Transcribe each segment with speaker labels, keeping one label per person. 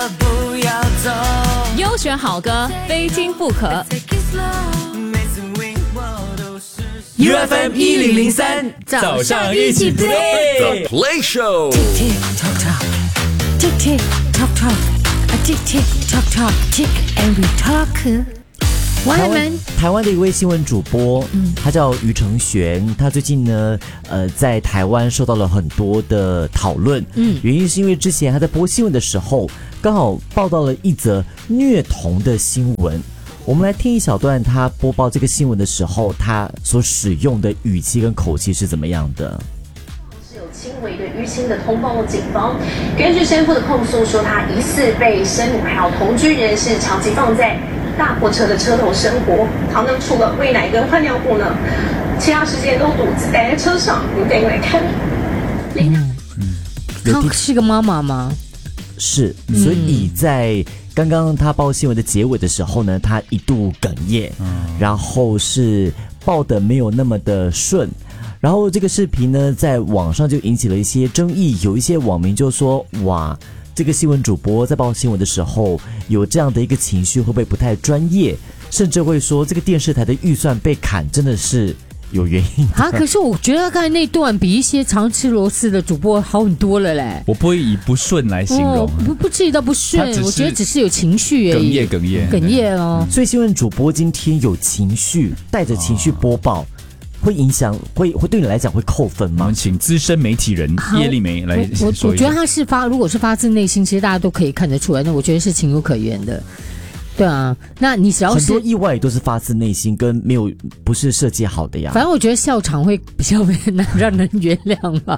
Speaker 1: 优选好歌，非听不可。
Speaker 2: UFM 1003，早上一起 play
Speaker 3: The Play Show。
Speaker 4: Tick tock tock, tick tick tock tock, a tick tick tock tock, tick and we talk。
Speaker 2: 台湾的一位新闻主播，他叫于承璇，他最近呢，在台湾受到了很多的讨论，原因是因为之前他在播新闻的时候，刚好报道了一则虐童的新闻。我们来听一小段他播报这个新闻的时候，他所使用的语气跟口气是怎么样的。
Speaker 5: 轻微的淤青的通报警方，根据生父的控诉说，他疑似被生母还有同居人士长期放在大货车的车头生活，好，那除了喂奶跟换尿布呢，其他时间都独自待在车上。我们等一来看。
Speaker 4: 她是个妈妈吗？
Speaker 2: 是，所以在刚刚他报新闻的结尾的时候呢，他一度哽咽，然后是报的没有那么的顺。然后这个视频呢，在网上就引起了一些争议，有一些网民就说：“哇，这个新闻主播在报新闻的时候有这样的一个情绪，会不会不太专业？甚至会说这个电视台的预算被砍，真的是有原因的。”
Speaker 4: 可是我觉得刚才那段比一些常吃螺丝的主播好很多了嘞。
Speaker 6: 我不会以不顺来形容，
Speaker 4: 不至于到不顺，我觉得只是有情绪而已，哽咽哦。
Speaker 2: 所以新闻主播今天有情绪，带着情绪播报。会影响，会对你来讲会扣分吗？
Speaker 6: 我们请资深媒体人叶丽梅来说一下。
Speaker 4: 我觉得他是如果是发自内心，其实大家都可以看得出来，那我觉得是情有可原的。对啊，那你只要是
Speaker 2: 很多意外都是发自内心，跟不是设计好的呀。
Speaker 4: 反正我觉得笑场会比较难让人原谅吧。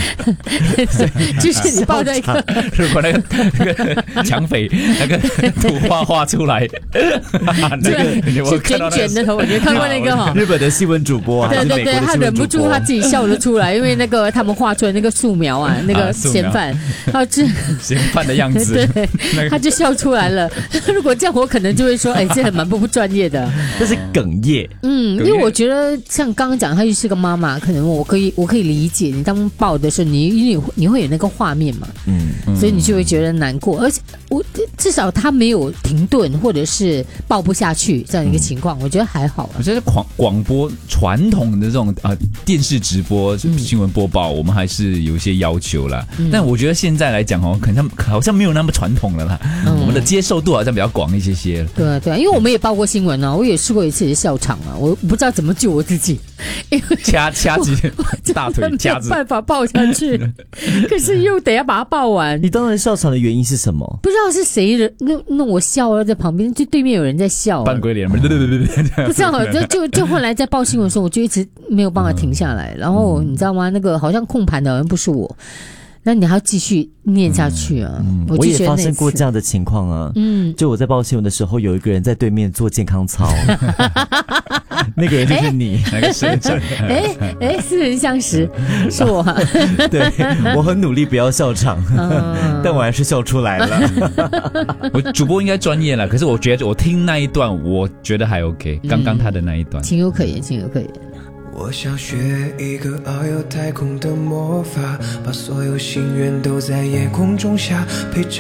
Speaker 4: 就是你抱着一个，
Speaker 6: 如果那个抢匪那个图画出来，
Speaker 4: 这个是卷卷的头，我觉得看过那个哈，
Speaker 2: 日本的新闻主播，
Speaker 4: 对，他忍不住他自己笑了出来，因为那个他们画出来那个素描啊，那个嫌犯，
Speaker 6: 嫌犯的样子，
Speaker 4: 对，他就笑出来了。如果这样，我可能就会说，这很蛮不专业的。
Speaker 2: 这是哽咽。
Speaker 4: 因为我觉得像刚刚讲，她就是个妈妈，可能我可以理解你当报的时候，你会有那个画面嘛，所以你就会觉得难过。而且至少他没有停顿或者是报不下去这样一个情况，我觉得还好。
Speaker 6: 我觉得广播传统的这种电视直播新闻播报，我们还是有一些要求啦。但我觉得现在来讲可能好像没有那么传统了啦，我们的接受度好像比较广一些。
Speaker 4: 对，因为我们也报过新闻啊，我也试过一次笑场啊，我不知道怎么救我自己，因为
Speaker 6: 掐紧大腿夹子，
Speaker 4: 没有办法报下去，可是又得要把它报完。
Speaker 2: 你当然笑场的原因是什么？
Speaker 4: 不知道是谁弄我笑了，在旁边就对面有人在笑，
Speaker 6: 扮鬼脸，不
Speaker 4: 知道就后来在报新闻的时候，我就一直没有办法停下来，然后你知道吗？那个好像控盘的好像不是我。那你还要继续念下去啊？
Speaker 2: 我也发生过这样的情况啊。就我在报新闻的时候，有一个人在对面做健康操，那个人就是你，
Speaker 6: 那个深圳。
Speaker 4: 似曾相识，是我。
Speaker 2: 对，我很努力不要笑场，但我还是笑出来了。
Speaker 6: 我主播应该专业了，可是我觉得我听那一段，我觉得还 OK。刚刚他的那一段，
Speaker 4: 情有可原。
Speaker 3: 我想学一个遨游太空的魔法，把所有心愿都在夜空中下，陪着